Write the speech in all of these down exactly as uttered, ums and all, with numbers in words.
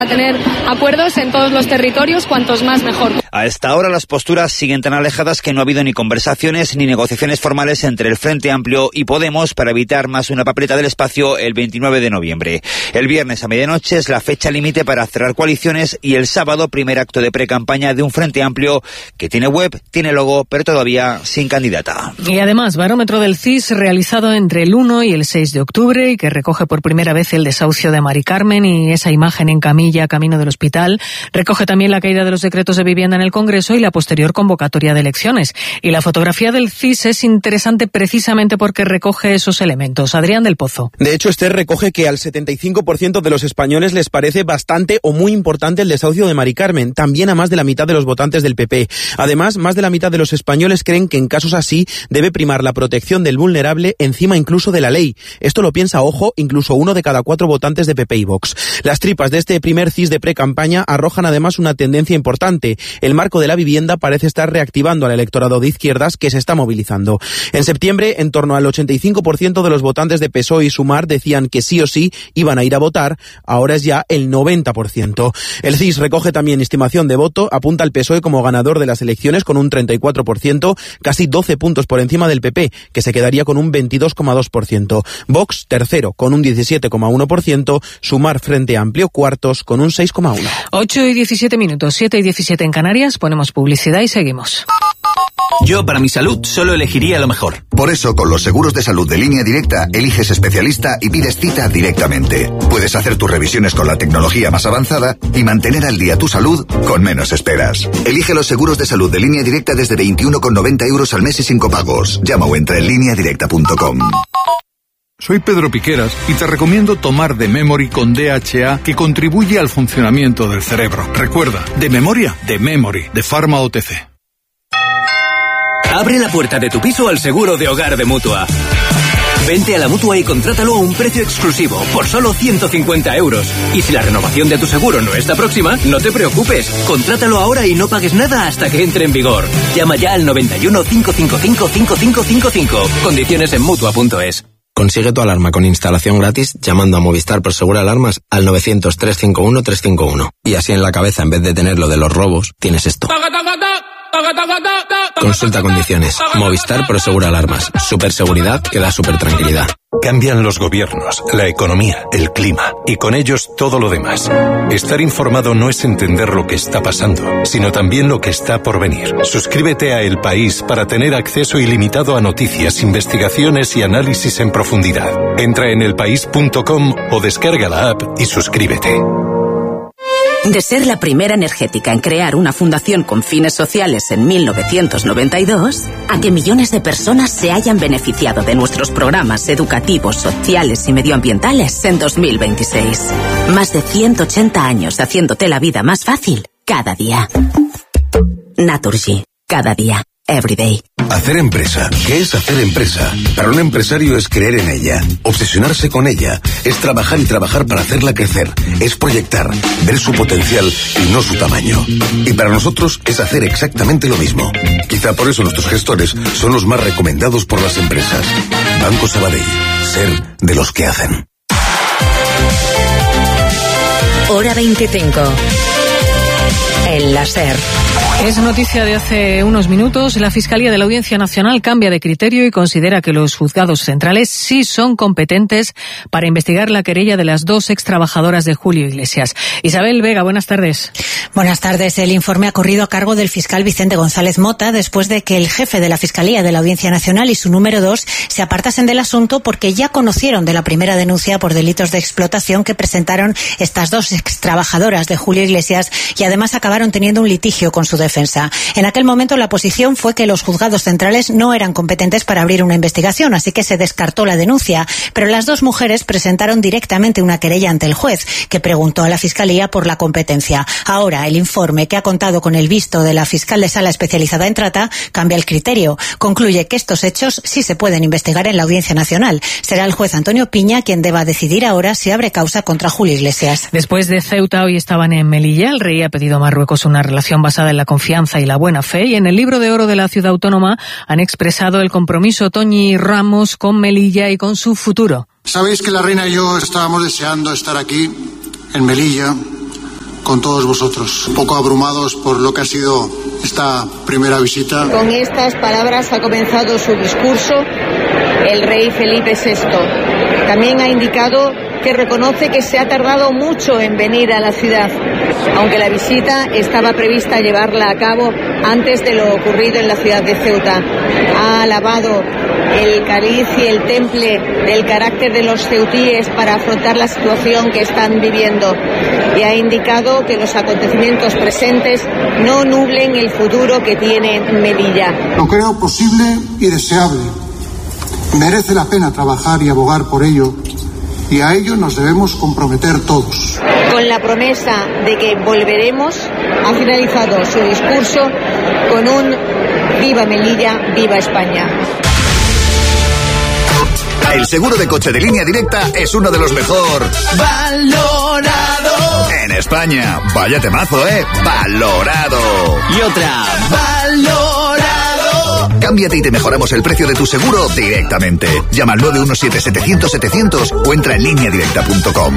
A tener acuerdos en todos los territorios, cuantos más mejor. A esta hora las posturas siguen tan alejadas que no ha habido ni conversaciones ni negociaciones formales entre el Frente Amplio y Podemos para evitar más una papeleta del espacio el veintinueve de noviembre. El viernes a medianoche es la fecha límite para cerrar coaliciones y el sábado primer acto de precampaña de un Frente Amplio que tiene web, tiene logo, pero todavía sin candidata. Y además, barómetro del C I S realizado entre el uno y el seis de octubre y que recoge por primera vez el desahucio de Mari Carmen y esa imagen en camilla camino del hospital. Recoge también la caída de los decretos de vivienda en el Congreso y la posterior convocatoria de elecciones. Y la fotografía del C I S es interesante precisamente porque recoge esos elementos. Adrián del Pozo. De hecho, este recoge que al setenta y cinco por ciento de los españoles les parece bastante o muy importante el desahucio de Mari Carmen, también a más de la mitad de los votantes del P P. Además, más de la mitad de los españoles creen que en casos así debe primar la protección del vulnerable encima incluso de la ley. Esto lo piensa, ojo, incluso uno de cada cuatro votantes de P P y Vox. Las tripas de este primer C I S de precampaña arrojan además una tendencia importante. El marco de la vivienda parece estar reactivando al electorado de izquierdas que se está movilizando. En septiembre, en torno al ochenta y cinco por ciento de los votantes de P S O E y Sumar decían que sí o sí iban a ir a votar. Ahora es ya el noventa por ciento. El C I S recoge también estimación de voto, apunta al P S O E como ganador de las elecciones con un treinta y cuatro por ciento, casi doce puntos por encima del P P, que se quedaría con un veintidós coma dos por ciento. Vox, tercero, con un diecisiete coma uno por ciento. Sumar, Frente Amplio, cuartos, con un seis coma uno por ciento. ocho y diecisiete minutos, siete y diecisiete en Canarias, ponemos publicidad y seguimos. Yo, para mi salud, solo elegiría lo mejor. Por eso, con los seguros de salud de Línea Directa, eliges especialista y pides cita directamente. Puedes hacer tus revisiones con la tecnología más avanzada y mantener al día tu salud con menos esperas. Elige los seguros de salud de Línea Directa desde veintiuno con noventa euros al mes y sin copagos. Llama o entra en línea directa punto com. Soy Pedro Piqueras y te recomiendo tomar de Memory con D H A, que contribuye al funcionamiento del cerebro. Recuerda, de memoria, de Memory, de Pharma O T C. Abre la puerta de tu piso al seguro de hogar de Mutua. Vente a la Mutua y contrátalo a un precio exclusivo, por solo ciento cincuenta euros. Y si la renovación de tu seguro no está próxima, no te preocupes. Contrátalo ahora y no pagues nada hasta que entre en vigor. Llama ya al noventa y uno, cinco cinco cinco, cinco cinco cinco cinco. Condiciones en Mutua punto es. Consigue tu alarma con instalación gratis llamando a Movistar Prosegur Alarmas al novecientos, trescientos cincuenta y uno, trescientos cincuenta y uno. Y así en la cabeza, en vez de tener lo de los robos, tienes esto. Consulta condiciones. Movistar Prosegur Alarmas. Superseguridad que da super tranquilidad. Cambian los gobiernos, la economía, el clima y con ellos todo lo demás. Estar informado no es entender lo que está pasando, sino también lo que está por venir. Suscríbete a El País para tener acceso ilimitado a noticias, investigaciones y análisis en profundidad. Entra en elpaís punto com o descarga la app y suscríbete. De ser la primera energética en crear una fundación con fines sociales en mil novecientos noventa y dos, a que millones de personas se hayan beneficiado de nuestros programas educativos, sociales y medioambientales en dos mil veintiséis. Más de ciento ochenta años haciéndote la vida más fácil cada día. Naturgy. Cada día. Everyday. Hacer empresa. ¿Qué es hacer empresa? Para un empresario es creer en ella, obsesionarse con ella, es trabajar y trabajar para hacerla crecer, es proyectar, ver su potencial y no su tamaño. Y para nosotros es hacer exactamente lo mismo. Quizá por eso nuestros gestores son los más recomendados por las empresas. Banco Sabadell. Ser de los que hacen. Hora veinticinco. El láser. Es noticia de hace unos minutos. La Fiscalía de la Audiencia Nacional cambia de criterio y considera que los juzgados centrales sí son competentes para investigar la querella de las dos extrabajadoras de Julio Iglesias. Isabel Vega, buenas tardes. Buenas tardes. El informe ha corrido a cargo del fiscal Vicente González Mota después de que el jefe de la Fiscalía de la Audiencia Nacional y su número dos se apartasen del asunto porque ya conocieron de la primera denuncia por delitos de explotación que presentaron estas dos extrabajadoras de Julio Iglesias y además acabaron teniendo un litigio con su defensa. En aquel momento la posición fue que los juzgados centrales no eran competentes para abrir una investigación, así que se descartó la denuncia. Pero las dos mujeres presentaron directamente una querella ante el juez, que preguntó a la Fiscalía por la competencia. Ahora, el informe, que ha contado con el visto de la fiscal de sala especializada en trata, cambia el criterio. Concluye que estos hechos sí se pueden investigar en la Audiencia Nacional. Será el juez Antonio Piña quien deba decidir ahora si abre causa contra Julio Iglesias. Después de Ceuta, hoy estaban en Melilla. El rey ha pedido a Marruecos una relación basada en la confianza y la buena fe, y en el libro de oro de la ciudad autónoma han expresado el compromiso Toñi Ramos con Melilla y con su futuro. Sabéis que la reina y yo estábamos deseando estar aquí, en Melilla, con todos vosotros, un poco abrumados por lo que ha sido esta primera visita. Con estas palabras ha comenzado su discurso el rey Felipe sexto. También ha indicado que reconoce que se ha tardado mucho en venir a la ciudad, aunque la visita estaba prevista llevarla a cabo antes de lo ocurrido en la ciudad de Ceuta. Ha alabado el cariz y el temple del carácter de los ceutíes para afrontar la situación que están viviendo y ha indicado que los acontecimientos presentes no nublen el futuro que tiene Melilla. Lo creo posible y deseable. Merece la pena trabajar y abogar por ello, y a ello nos debemos comprometer todos. Con la promesa de que volveremos, ha finalizado su discurso con un Viva Melilla, Viva España. El seguro de coche de Línea Directa es uno de los mejor valorado en España. Vaya temazo, ¿eh? Valorado. Y otra, valorado. Cámbiate y te mejoramos el precio de tu seguro directamente. Llama al nueve uno siete, setecientos, setecientos o entra en línea directa punto com.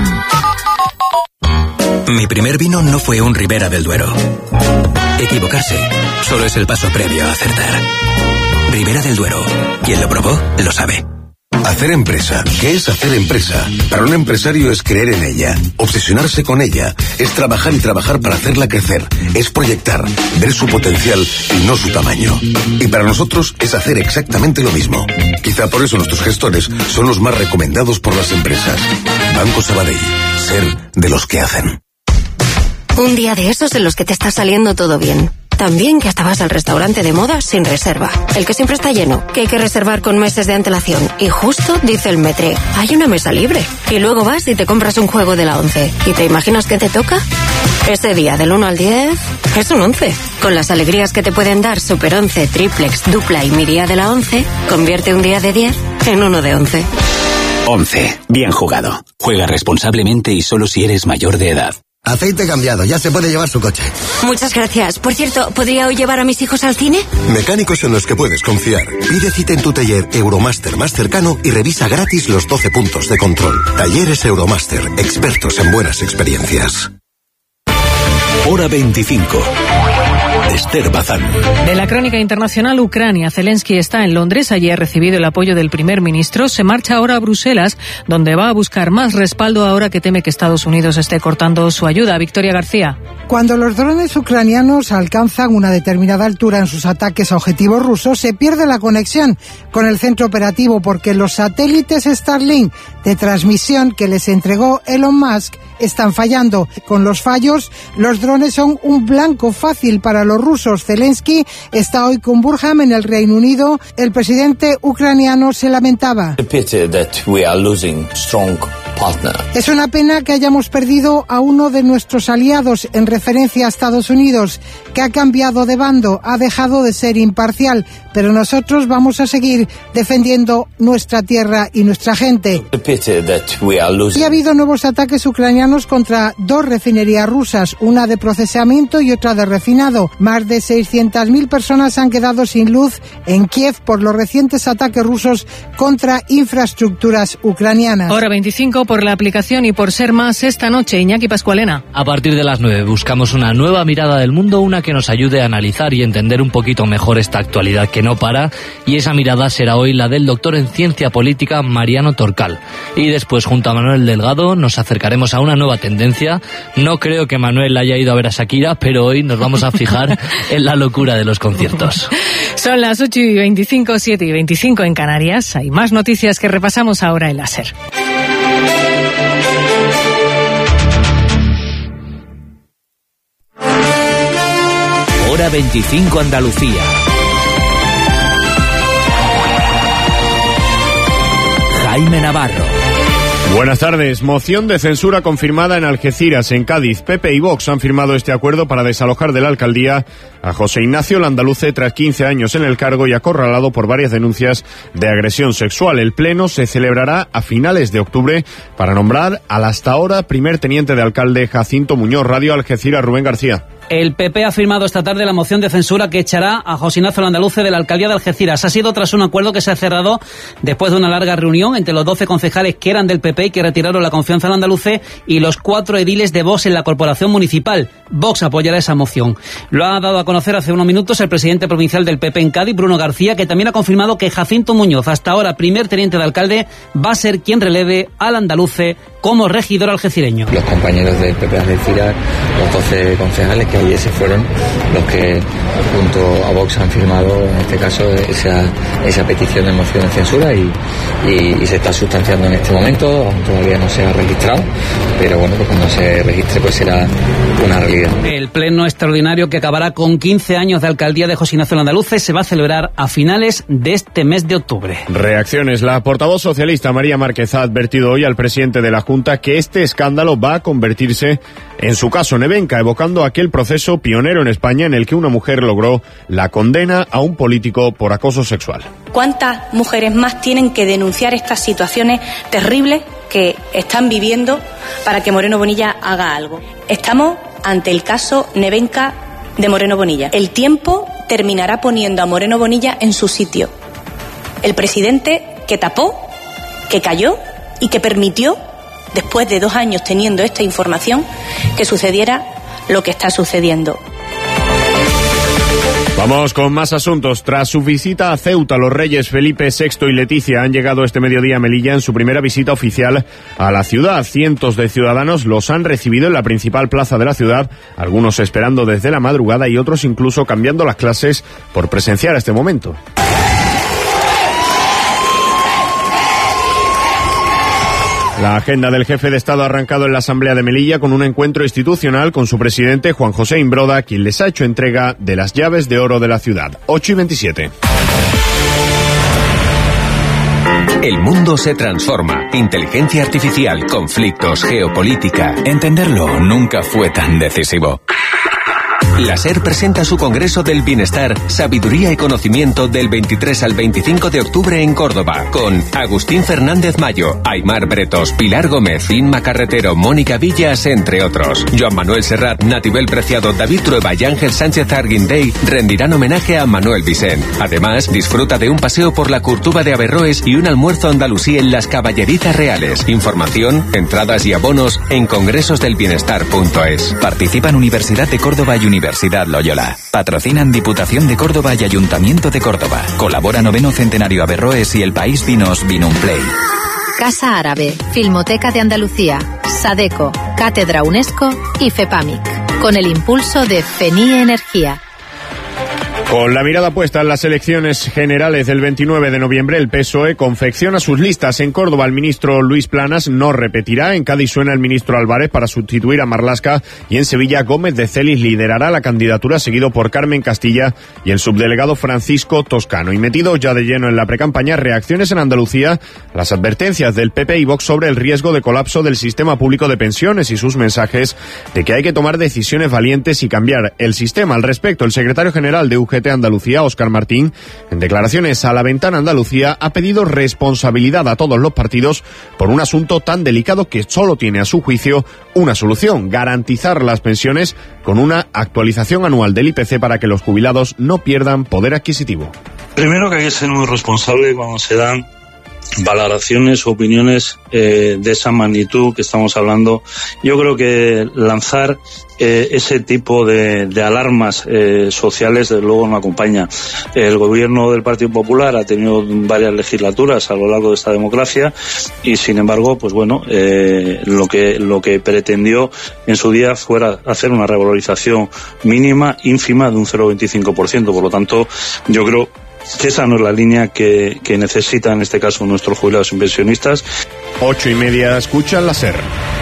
Mi primer vino no fue un Ribera del Duero. Equivocarse solo es el paso previo a acertar. Ribera del Duero. Quien lo probó, lo sabe. Hacer empresa. ¿Qué es hacer empresa? Para un empresario es creer en ella, obsesionarse con ella, es trabajar y trabajar para hacerla crecer, es proyectar, ver su potencial y no su tamaño. Y para nosotros es hacer exactamente lo mismo. Quizá por eso nuestros gestores son los más recomendados por las empresas. Banco Sabadell. Ser de los que hacen. Un día de esos en los que te está saliendo todo bien. También que hasta vas al restaurante de moda sin reserva. El que siempre está lleno, que hay que reservar con meses de antelación. Y justo dice el metre, hay una mesa libre. Y luego vas y te compras un juego de la once. ¿Y te imaginas que te toca? Ese día del uno al diez es un once. Con las alegrías que te pueden dar Super once, Triplex, Dupla y mi día de la once, convierte un día de diez en uno de once. once. Bien jugado. Juega responsablemente y solo si eres mayor de edad. Aceite cambiado, ya se puede llevar su coche. Muchas gracias. Por cierto, ¿podría hoy llevar a mis hijos al cine? Mecánicos en los que puedes confiar. Pide cita en tu taller Euromaster más cercano y revisa gratis los doce puntos de control. Talleres Euromaster, expertos en buenas experiencias. Hora veinticinco. Esther Bazán. De la crónica internacional, Ucrania. Zelensky está en Londres. Allí ha recibido el apoyo del primer ministro. Se marcha ahora a Bruselas, donde va a buscar más respaldo ahora que teme que Estados Unidos esté cortando su ayuda. Victoria García. Cuando los drones ucranianos alcanzan una determinada altura en sus ataques a objetivos rusos, se pierde la conexión con el centro operativo porque los satélites Starlink de transmisión que les entregó Elon Musk están fallando. Con los fallos, los drones son un blanco fácil para los rusos. Zelensky está hoy con Burham en el Reino Unido. El presidente ucraniano se lamentaba. Es una pena que hayamos perdido a uno de nuestros aliados, en referencia a Estados Unidos, que ha cambiado de bando, ha dejado de ser imparcial, pero nosotros vamos a seguir defendiendo nuestra tierra y nuestra gente. Y ha habido nuevos ataques ucranianos contra dos refinerías rusas, una de procesamiento y otra de refinado. Más de seiscientas mil personas han quedado sin luz en Kiev por los recientes ataques rusos contra infraestructuras ucranianas. Hora veinticinco por la aplicación y por ser más esta noche. Iñaki Pascualena. A partir de las nueve buscamos una nueva mirada del mundo, una que nos ayude a analizar y entender un poquito mejor esta actualidad que no para, y esa mirada será hoy la del doctor en ciencia política Mariano Torcal. Y después, junto a Manuel Delgado, nos acercaremos a una nueva tendencia. No creo que Manuel haya ido a ver a Shakira, pero hoy nos vamos a fijar en la locura de los conciertos. Son las ocho y veinticinco, siete y veinticinco en Canarias. Hay más noticias que repasamos ahora en la SER. Hora veinticinco Andalucía. Jaime Navarro. Buenas tardes. Moción de censura confirmada en Algeciras, en Cádiz. P P y Vox han firmado este acuerdo para desalojar de la alcaldía a José Ignacio Landaluce tras quince años en el cargo y acorralado por varias denuncias de agresión sexual. El pleno se celebrará a finales de octubre para nombrar al hasta ahora primer teniente de alcalde Jacinto Muñoz. Radio Algeciras, Rubén García. El P P ha firmado esta tarde la moción de censura que echará a José Ignacio Landaluce de la alcaldía de Algeciras. Ha sido tras un acuerdo que se ha cerrado después de una larga reunión entre los doce concejales que eran del P P y que retiraron la confianza a Landaluce y los cuatro ediles de Vox en la corporación municipal. Vox apoyará esa moción. Lo ha dado a conocer hace unos minutos el presidente provincial del P P en Cádiz, Bruno García, que también ha confirmado que Jacinto Muñoz, hasta ahora primer teniente de alcalde, va a ser quien releve a Landaluce como regidor algecireño. Los compañeros del P P Algeciras, los doce concejales que ayer se fueron, los que junto a Vox han firmado en este caso esa, esa petición de moción de censura y, y, y se está sustanciando en este momento. Aún todavía no se ha registrado, pero bueno, pues cuando se registre pues será una realidad. El pleno extraordinario, que acabará con quince años de alcaldía de José Ignacio Landaluce, se va a celebrar a finales de este mes de octubre. Reacciones. La portavoz socialista María Márquez ha advertido hoy al presidente de la Junta que este escándalo va a convertirse en su caso Nevenka, evocando aquel proceso pionero en España en el que una mujer logró la condena a un político por acoso sexual. ¿Cuántas mujeres más tienen que denunciar estas situaciones terribles que están viviendo para que Moreno Bonilla haga algo? Estamos ante el caso Nevenka de Moreno Bonilla. El tiempo terminará poniendo a Moreno Bonilla en su sitio. El presidente que tapó, que cayó y que permitió, después de dos años teniendo esta información, que sucediera lo que está sucediendo. Vamos con más asuntos. Tras su visita a Ceuta, los reyes Felipe sexto y Leticia han llegado este mediodía a Melilla en su primera visita oficial a la ciudad. Cientos de ciudadanos los han recibido en la principal plaza de la ciudad, algunos esperando desde la madrugada y otros incluso cambiando las clases por presenciar este momento. La agenda del jefe de Estado ha arrancado en la Asamblea de Melilla con un encuentro institucional con su presidente Juan José Imbroda, quien les ha hecho entrega de las llaves de oro de la ciudad. ocho y veintisiete. El mundo se transforma. Inteligencia artificial, conflictos, geopolítica. Entenderlo nunca fue tan decisivo. La SER presenta su Congreso del Bienestar, Sabiduría y Conocimiento del veintitrés al veinticinco de octubre en Córdoba, con Agustín Fernández Mayo, Aymar Bretos, Pilar Gómez, Inma Carretero, Mónica Villas, entre otros. Joan Manuel Serrat, Natibel Preciado, David Trueba y Ángel Sánchez Arguindey rendirán homenaje a Manuel Vicent. Además, disfruta de un paseo por la Curtuba de Averroes y un almuerzo andalusí en las Caballerizas Reales. Información, entradas y abonos en congresos del bienestar punto es. Participan Universidad de Córdoba y Universidad Loyola. Patrocinan Diputación de Córdoba y Ayuntamiento de Córdoba. Colabora Noveno Centenario Averroes y El País Vinos Vinumplay. Casa Árabe, Filmoteca de Andalucía, Sadeco, Cátedra UNESCO y FEPAMIC. Con el impulso de FENIE Energía. Con la mirada puesta en las elecciones generales del veintinueve de noviembre, el P S O E confecciona sus listas. En Córdoba, el ministro Luis Planas no repetirá. En Cádiz suena el ministro Álvarez para sustituir a Marlaska. Y en Sevilla, Gómez de Celis liderará la candidatura, seguido por Carmen Castilla y el subdelegado Francisco Toscano. Y metido ya de lleno en la precampaña, reacciones en Andalucía, las advertencias del P P y Vox sobre el riesgo de colapso del sistema público de pensiones y sus mensajes de que hay que tomar decisiones valientes y cambiar el sistema. Al respecto, el secretario general de U G T Andalucía, Óscar Martín, en declaraciones a La Ventana Andalucía, ha pedido responsabilidad a todos los partidos por un asunto tan delicado que solo tiene a su juicio una solución: garantizar las pensiones con una actualización anual del I P C para que los jubilados no pierdan poder adquisitivo. Primero, que hay que ser muy responsable cuando se dan valoraciones o opiniones eh, de esa magnitud que estamos hablando. Yo creo que lanzar eh, ese tipo de, de alarmas eh, sociales desde luego no acompaña. El gobierno del Partido Popular ha tenido varias legislaturas a lo largo de esta democracia y sin embargo, pues bueno, eh, lo que lo que pretendió en su día fuera hacer una revalorización mínima ínfima de un cero coma veinticinco por ciento. Por lo tanto, yo creo que esa no es la línea que, que necesitan en este caso nuestros jubilados y pensionistas. Ocho y media, escuchan la SER.